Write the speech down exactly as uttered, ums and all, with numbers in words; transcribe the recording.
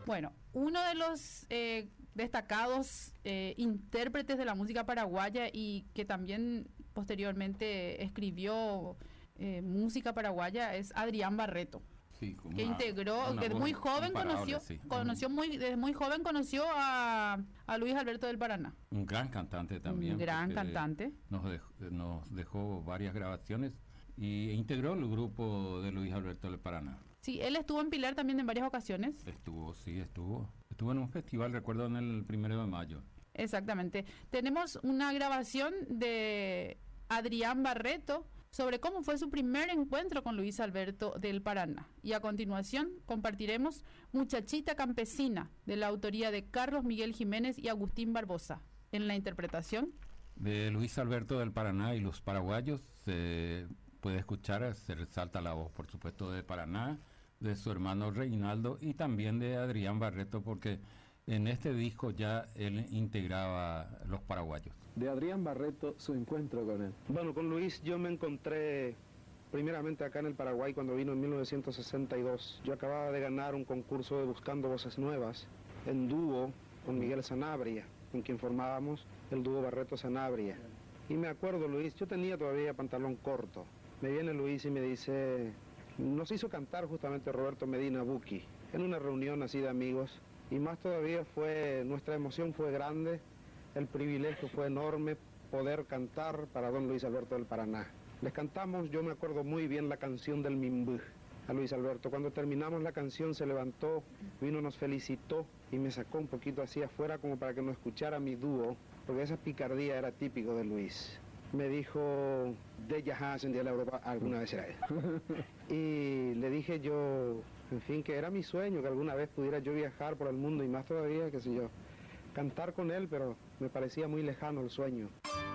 Bueno, uno de los eh, destacados eh, intérpretes de la música paraguaya y que también posteriormente escribió eh, música paraguaya es Adrián Barreto. Sí, que una, integró, una que muy joven conoció, sí. conoció muy, desde muy joven conoció a, a Luis Alberto del Paraná. Un gran cantante también. Un gran cantante. Nos dejó, nos dejó varias grabaciones y integró el grupo de Luis Alberto del Paraná. Sí, él estuvo en Pilar también en varias ocasiones. Estuvo, sí, estuvo. Estuvo en un festival, recuerdo, en el primero de mayo. Exactamente. Tenemos una grabación de Adrián Barreto sobre cómo fue su primer encuentro con Luis Alberto del Paraná. Y a continuación compartiremos Muchachita Campesina, de la autoría de Carlos Miguel Jiménez y Agustín Barbosa, en la interpretación de Luis Alberto del Paraná y los paraguayos. Se puede escuchar, se resalta la voz, por supuesto, de Paraná, de su hermano Reinaldo y también de Adrián Barreto, porque en este disco ya él integraba los paraguayos. De Adrián Barreto, su encuentro con él. Bueno, con Luis yo me encontré primeramente acá en el Paraguay cuando vino en mil novecientos sesenta y dos. Yo acababa de ganar un concurso de Buscando Voces Nuevas en dúo con Miguel Sanabria, con quien formábamos el dúo Barreto-Sanabria. Y me acuerdo, Luis, yo tenía todavía pantalón corto. Me viene Luis y me dice, nos hizo cantar justamente Roberto Medina Buki en una reunión así de amigos. Y más todavía fue, nuestra emoción fue grande, el privilegio fue enorme poder cantar para don Luis Alberto del Paraná. Les cantamos, yo me acuerdo muy bien la canción del Mimbú a Luis Alberto. Cuando terminamos la canción se levantó, vino, nos felicitó y me sacó un poquito así afuera como para que no escuchara mi dúo, porque esa picardía era típico de Luis. Me dijo, de Yahás en día de la Europa, alguna vez era él. Y le dije yo, en fin, que era mi sueño, que alguna vez pudiera yo viajar por el mundo y más todavía, qué sé yo, cantar con él, pero me parecía muy lejano el sueño.